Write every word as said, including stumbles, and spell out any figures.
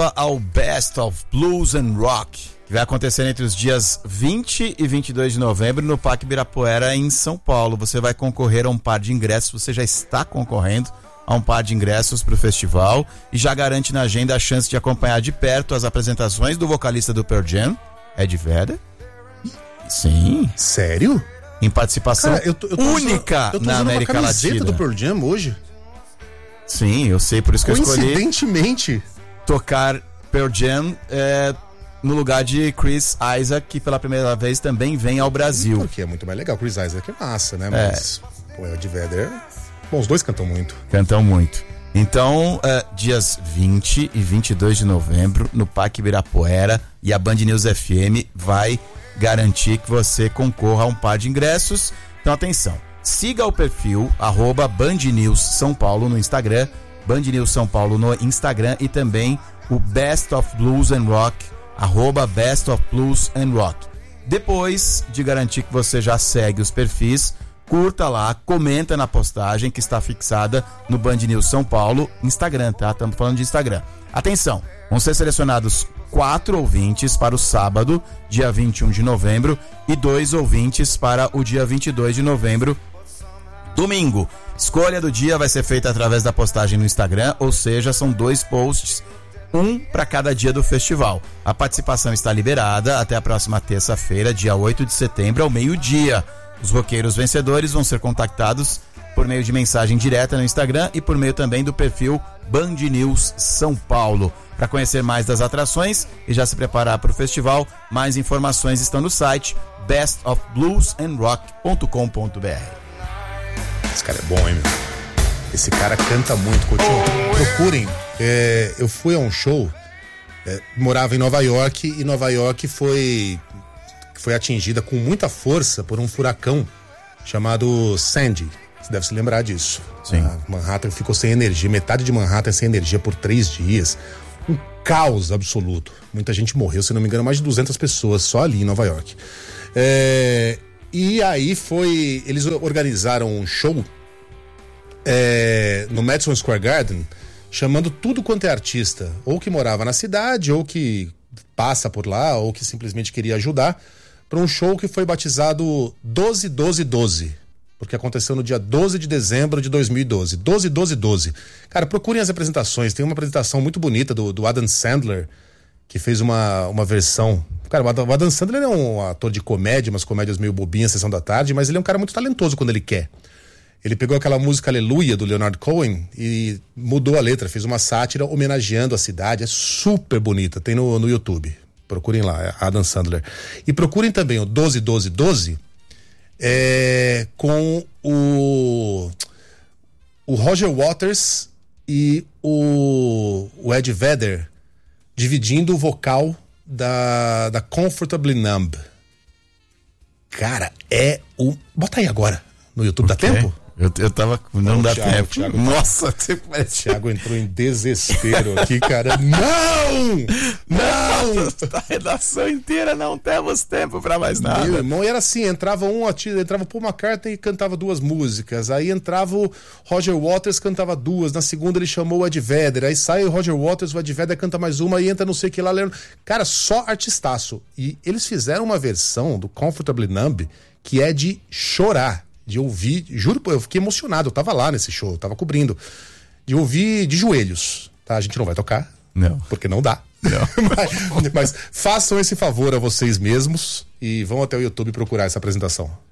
concorra ao Best of Blues and Rock, que vai acontecer entre os dias vinte e vinte e dois de novembro no Parque Ibirapuera, em São Paulo. Você vai concorrer a um par de ingressos, você já está concorrendo a um par de ingressos para o festival e já garante na agenda a chance de acompanhar de perto as apresentações do vocalista do Pearl Jam, Ed Vedder. Sim. Sério? Em participação Cara, eu tô, eu tô única usando, eu tô na usando América uma camiseta Latina do Pearl Jam hoje. Sim, eu sei, por isso que eu escolhi Coincidentemente tocar Pearl Jam é, no lugar de Chris Isaak, que pela primeira vez também vem ao Brasil. Porque é muito mais legal. Chris Isaac é massa, né? Mas, é. pô, o Ed Vedder... Bom, os dois cantam muito. Cantam muito. Então, uh, dias vinte e vinte e dois de novembro, no Parque Ibirapuera, e a Band News F M vai garantir que você concorra a um par de ingressos. Então, atenção, siga o perfil arroba Band News São Paulo no Instagram, Band News São Paulo no Instagram, e também o Best of Blues and Rock, arroba Best of Blues and Rock. Depois de garantir que você já segue os perfis, curta lá, comenta na postagem que está fixada no Band News São Paulo Instagram, tá? Estamos falando de Instagram. Atenção, vão ser selecionados quatro ouvintes para o sábado, dia vinte e um de novembro, e dois ouvintes para o dia vinte e dois de novembro, domingo. Escolha do dia vai ser feita através da postagem no Instagram, ou seja, são dois posts, um para cada dia do festival. A participação está liberada até a próxima terça-feira, dia oito de setembro, ao meio-dia. Os roqueiros vencedores vão ser contactados por meio de mensagem direta no Instagram e por meio também do perfil Band News São Paulo. Para conhecer mais das atrações e já se preparar para o festival, mais informações estão no site best of blues and rock ponto com ponto b r. Esse cara é bom, hein, meu? Esse cara canta muito, Coutinho. Procurem. É, eu fui a um show, é, morava em Nova York, e Nova York foi... foi atingida com muita força por um furacão chamado Sandy. Você deve se lembrar disso. Sim. A Manhattan ficou sem energia, metade de Manhattan sem energia por três dias. Um caos absoluto. Muita gente morreu, se não me engano, mais de duzentas pessoas só ali em Nova York. É... E aí foi... Eles organizaram um show é... no Madison Square Garden, chamando tudo quanto é artista, ou que morava na cidade, ou que passa por lá, ou que simplesmente queria ajudar, para um show que foi batizado doze doze doze, porque aconteceu no dia doze de dezembro de dois mil e doze. doze doze doze. Cara, procurem as apresentações. Tem uma apresentação muito bonita do, do Adam Sandler, que fez uma, uma versão... Cara, o Adam Sandler é um ator de comédia, umas comédias meio bobinhas, Sessão da Tarde, mas ele é um cara muito talentoso quando ele quer. Ele pegou aquela música Aleluia, do Leonard Cohen, e mudou a letra, fez uma sátira homenageando a cidade. É super bonita, tem no, no YouTube. Procurem lá, é Adam Sandler. E procurem também o doze doze doze é, com o, o Roger Waters e o, o Ed Vedder dividindo o vocal da, da Comfortably Numb. Cara, é o... Bota aí agora, no YouTube, dá tempo? Eu, eu tava... Não, não dá Thiago, tempo. Thiago, Nossa, você parece... Thiago entrou em desespero aqui, cara. Não! Não! A redação inteira, não temos tempo pra mais nada. Meu irmão, e era assim, entrava um, entrava o Paul McCartney e cantava duas músicas. Aí entrava o Roger Waters, cantava duas. Na segunda ele chamou o Ed Vedder. Aí sai o Roger Waters, o Ed Vedder canta mais uma. Aí entra não sei o que lá. Cara, só artistaço. E eles fizeram uma versão do Comfortably Numb que é de chorar. De ouvir, juro, eu fiquei emocionado, eu tava lá nesse show, eu tava cobrindo, de ouvir de joelhos, tá? A gente não vai tocar, não, porque não dá, não. mas, mas façam esse favor a vocês mesmos e vão até o YouTube procurar essa apresentação.